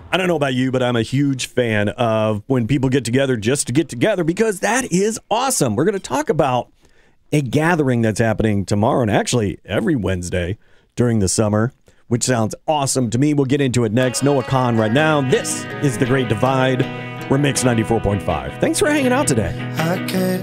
I don't know about you, but I'm a huge fan of when people get together just to get together because that is awesome. We're going to talk about a gathering that's happening tomorrow and actually every Wednesday during the summer, which sounds awesome to me. We'll get into it next. Noah Kahn right now. This is The Great Divide. We're Mix 94.5. Thanks for hanging out today.